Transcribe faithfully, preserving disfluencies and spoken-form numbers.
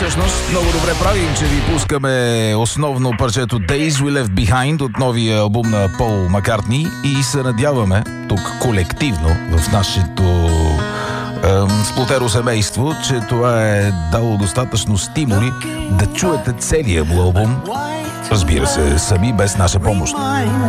всъщност много добре правим, че ви пускаме основно парчето Days We Left Behind от новия албум на Пол Маккартни и се надяваме тук колективно в нашето ем, сплотено семейство, че това е дало достатъчно стимули да чуете целия му албум, разбира се, сами без наша помощ.